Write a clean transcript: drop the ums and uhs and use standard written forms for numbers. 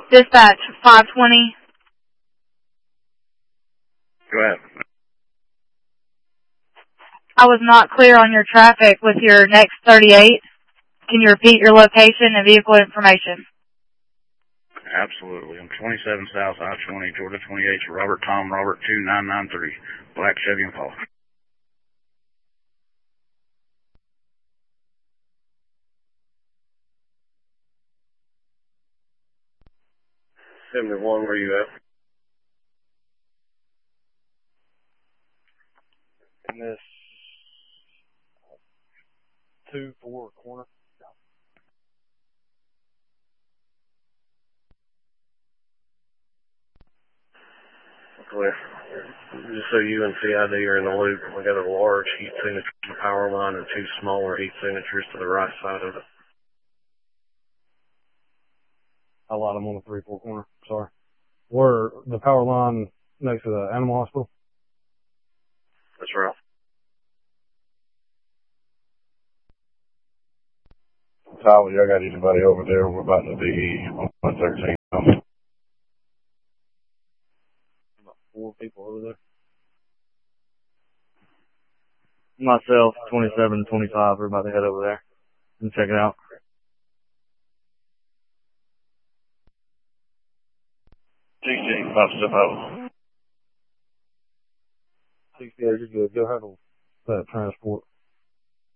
Dispatch 520. Go ahead. I was not clear on your traffic with your next 38. Can you repeat your location and vehicle information? Absolutely. I'm 27 South I-20, Georgia 28, Robert Tom Robert 2993, Black Chevy Impala. #71, where you at? In this 2-4 corner. Clear. Just so you and CID are in the loop, we got a large heat signature on the power line and 2 smaller heat signatures to the right side of it. I lied, I'm on the 3-4 corner. Sorry. We're the power line next to the animal hospital. That's right. Tyler, y'all got anybody over there? We're about to be on 113. About 4 people over there. Myself, 27, 25, we're about to head over there and check it out. TJ, about to step out. Yeah, you're good. Go handle that transport.